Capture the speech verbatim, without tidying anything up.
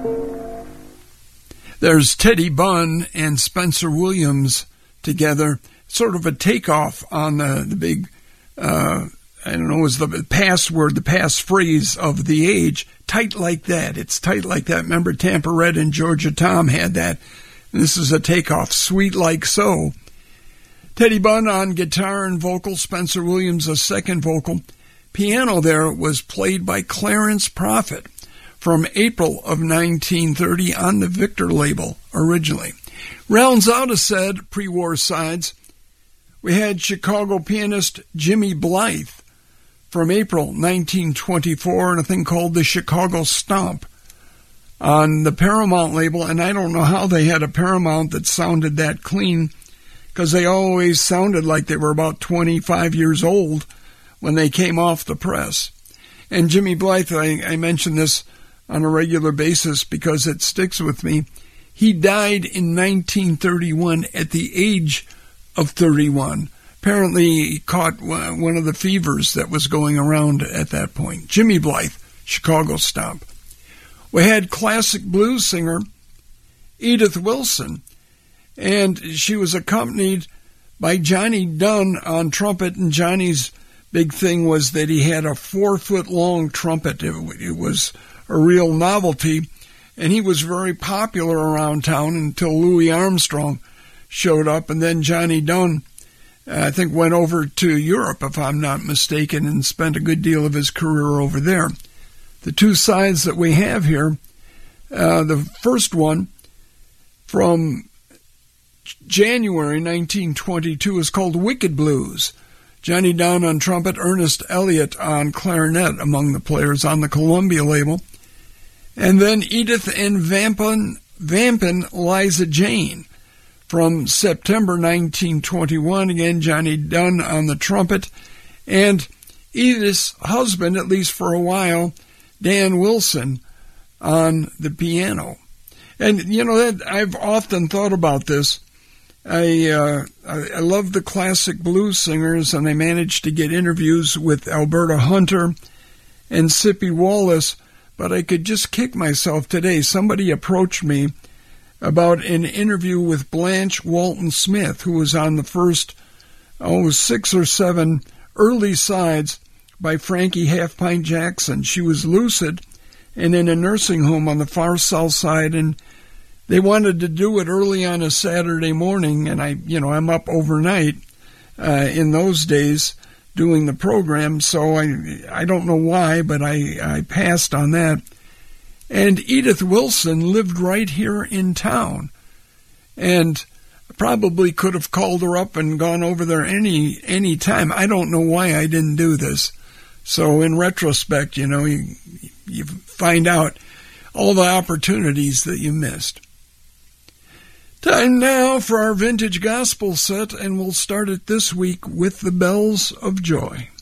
There's Teddy Bunn and Spencer Williams together, sort of a takeoff on the, the big, uh, I don't know, was the password, the passphrase of the age, Tight Like That. It's Tight Like That. Remember, Tampa Red and Georgia Tom had that. And this is a takeoff, Sweet Like So. Teddy Bunn on guitar and vocal, Spencer Williams a second vocal. Piano there was played by Clarence Prophet from April of nineteen thirty on the Victor label originally. Rounds out a said pre-war sides, we had Chicago pianist Jimmy Blythe from April nineteen twenty-four and a thing called the Chicago Stomp on the Paramount label, and I don't know how they had a Paramount that sounded that clean, because they always sounded like they were about twenty-five years old when they came off the press. And Jimmy Blythe, I, I mention this on a regular basis because it sticks with me. He died in nineteen thirty-one at the age of thirty-one. Apparently he caught one of the fevers that was going around at that point. Jimmy Blythe, Chicago Stomp. We had classic blues singer Edith Wilson, and she was accompanied by Johnny Dunn on trumpet, and Johnny's big thing was that he had a four-foot-long trumpet. It, it was a real novelty, and he was very popular around town until Louis Armstrong showed up, and then Johnny Dunn, I think, went over to Europe, if I'm not mistaken, and spent a good deal of his career over there. The two sides that we have here, uh, the first one from January nineteen twenty-two is called Wicked Blues. Johnny Dunn on trumpet, Ernest Elliott on clarinet among the players on the Columbia label. And then Edith and Vampin, Vampin Liza Jane from September nineteen twenty-one. Again, Johnny Dunn on the trumpet. And Edith's husband, at least for a while, Dan Wilson on the piano. And, you know, that I've often thought about this. I, uh, I I love the classic blues singers, and I managed to get interviews with Alberta Hunter and Sippy Wallace, but I could just kick myself today. Somebody approached me about an interview with Blanche Walton Smith, who was on the first, oh, six or seven early sides by Frankie Half-Pint Jackson. She was lucid and in a nursing home on the far south side, and they wanted to do it early on a Saturday morning, and I, you know, I'm up overnight uh, in those days doing the program, so I I don't know why, but I, I passed on that. And Edith Wilson lived right here in town, and probably could have called her up and gone over there any any time. I don't know why I didn't do this. So in retrospect, you know, you, you find out all the opportunities that you missed. Time now for our vintage gospel set, and we'll start it this week with the Bells of Joy.